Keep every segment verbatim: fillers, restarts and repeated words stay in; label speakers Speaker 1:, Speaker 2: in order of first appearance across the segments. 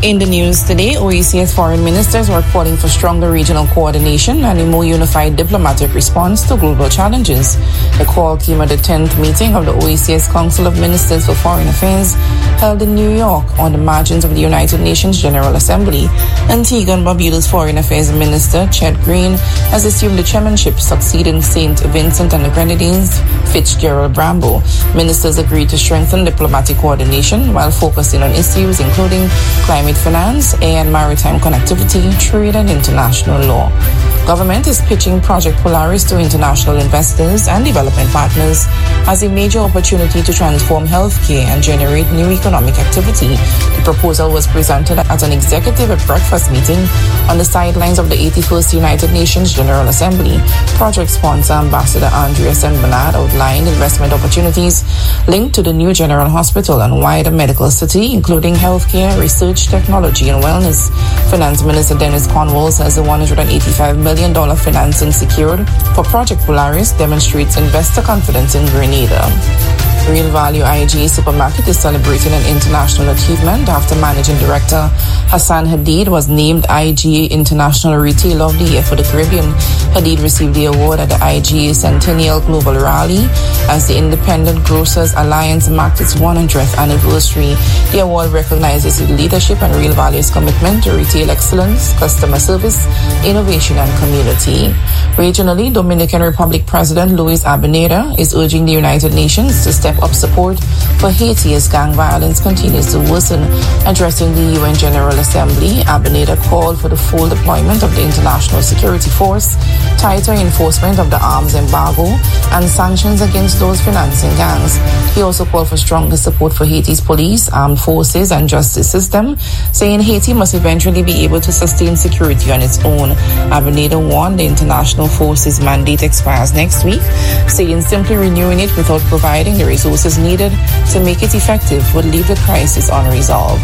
Speaker 1: In the news today, O E C S foreign ministers were calling for stronger regional coordination and a more unified diplomatic response to global challenges. The call came at the tenth meeting of the O E C S Council of Ministers for Foreign Affairs held in New York on the margins of the United Nations General Assembly. Antigua and Barbuda's Foreign Affairs Minister, Chet Green, has assumed the chairmanship, succeeding Saint Vincent and the Grenadines' Fitzgerald Brambo. Ministers agreed to strengthen diplomatic coordination while focusing on issues including climate finance, air and maritime connectivity, trade and international law. Government is pitching Project Polaris to international investors and development partners as a major opportunity to transform healthcare and generate new economic activity. The proposal was presented at an executive breakfast meeting on the sidelines of the eighty-first United Nations General Assembly. Project sponsor Ambassador Andrea Saint Bernard outlined investment opportunities linked to the new General Hospital and wider medical city, including healthcare, research, technology, and wellness. Finance Minister Dennis Cornwall says the one hundred eighty-five million dollars financing secured for Project Polaris demonstrates investor confidence in Grenada. Real Value I G A Supermarket is celebrating an international achievement after Managing Director Hassan Hadid was named I G A International Retailer of the Year for the Caribbean. Hadid received the award at the I G A Centennial Global Rally as the Independent Grocers Alliance marked its one hundredth anniversary. The award recognizes his leadership and Real Value's commitment to retail excellence, customer service, innovation, and community. Regionally, Dominican Republic President Luis Abineda is urging the United Nations to step up support for Haiti as gang violence continues to worsen. Addressing the U N General Assembly, Abineda called for the full deployment of the International Security Force, tighter enforcement of the arms embargo, and sanctions against those financing gangs. He also called for stronger support for Haiti's police, armed forces, and justice system, saying Haiti must eventually be able to sustain security on its own. Abineda warned the international forces mandate expires next week, saying simply renewing it without providing the resources needed to make it effective would leave the crisis unresolved.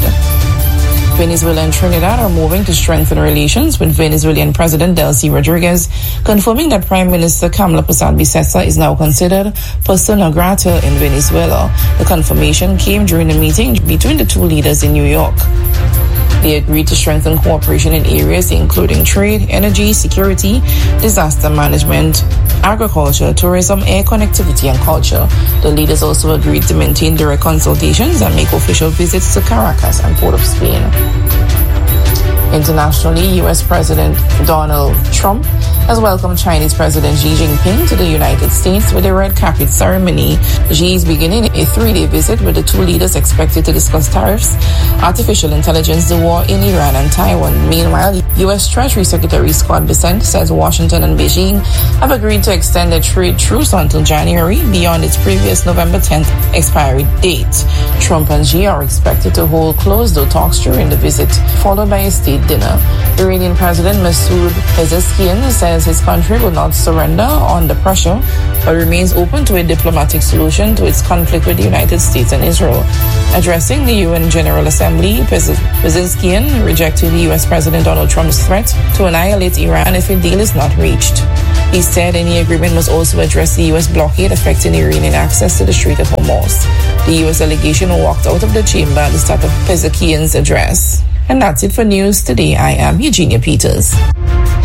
Speaker 1: Venezuela and Trinidad are moving to strengthen relations with Venezuelan President Delcy Rodriguez, confirming that Prime Minister Kamala Persad-Bissesa is now considered persona non grata in Venezuela. The confirmation came during a meeting between the two leaders in New York. They agreed to strengthen cooperation in areas including trade, energy, security, disaster management, agriculture, tourism, air connectivity, and culture. The leaders also agreed to maintain direct consultations and make official visits to Caracas and Port of Spain. Internationally, U S President Donald Trump has welcomed Chinese President Xi Jinping to the United States with a red carpet ceremony. Xi is beginning a three-day visit with the two leaders expected to discuss tariffs, artificial intelligence, the war in Iran and Taiwan. Meanwhile, U S Treasury Secretary Scott Bessent says Washington and Beijing have agreed to extend the trade truce until January beyond its previous November tenth expiry date. Trump and Xi are expected to hold closed-door talks during the visit, followed by a state dinner. Iranian President Masoud Pezeshkian says his country will not surrender under pressure, but remains open to a diplomatic solution to its conflict with the United States and Israel. Addressing the U N General Assembly, Pezeshkian rejected the U S President Donald Trump's threat to annihilate Iran if a deal is not reached. He said any agreement must also address the U S blockade affecting Iranian access to the Strait of Hormuz. The U S delegation walked out of the chamber at the start of Pezeshkian's address. And that's it for news today. I am Eugenia Peters.